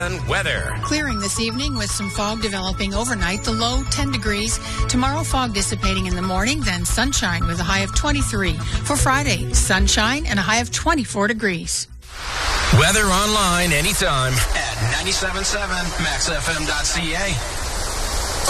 Weather. Clearing this evening with some fog developing overnight. The low 10 degrees. Tomorrow, fog dissipating in the morning, then sunshine with a high of 23. For Friday, sunshine and a high of 24 degrees. Weather online anytime at 97.7 maxfm.ca.